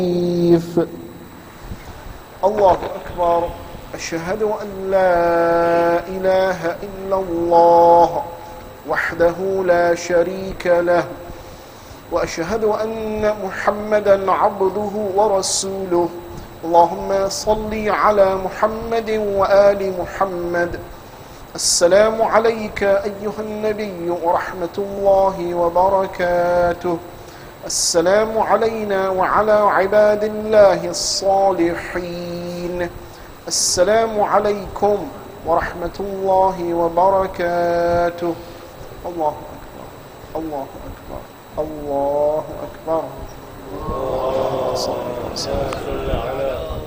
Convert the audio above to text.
الله أكبر. أشهد أن لا إله إلا الله وحده لا شريك له، وأشهد أن محمدا عبده ورسوله. اللهم صل على محمد وآل محمد. السلام عليك أيها النبي ورحمة الله وبركاته. السلام علينا وعلى عباد الله الصالحين. السلام عليكم ورحمة الله وبركاته. الله أكبر، الله أكبر، الله أكبر. اللهم صل وسلم على